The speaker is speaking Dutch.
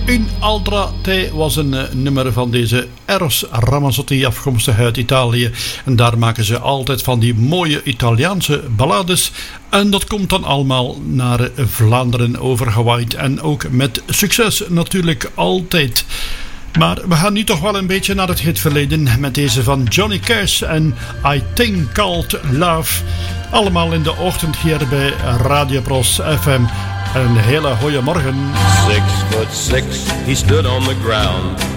Un Altra Te was een nummer van deze Eros Ramazzotti, afkomstig uit Italië. En daar maken ze altijd van die mooie Italiaanse ballades. En dat komt dan allemaal naar Vlaanderen overgewaaid. En ook met succes natuurlijk altijd. Maar we gaan nu toch wel een beetje naar het hitverleden met deze van Johnny Cash en I Think Called Love. Allemaal in de ochtend hier bij Radio Pros FM. Een hele goeie morgen. 6'6", he stood on the ground.